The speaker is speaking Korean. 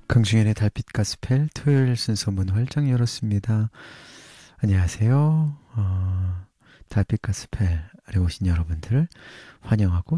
강중현의 달빛 가스펠 토요일 순서 문 활짝 열었습니다. 안녕하세요. 달빛 가스펠에 오신 여러분들을 환영하고